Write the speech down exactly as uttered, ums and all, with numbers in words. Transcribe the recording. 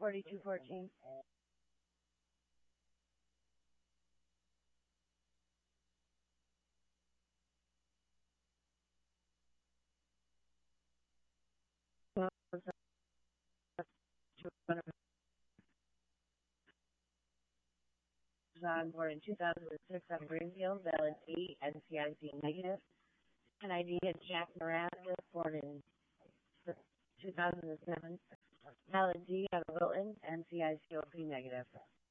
forty-two fourteen. On board in two thousand six on Greenfield, valid D, N C I C negative. N I D is Jack Miranda, born in two thousand seven. Valid D out of Wilton, N C I C O P negative.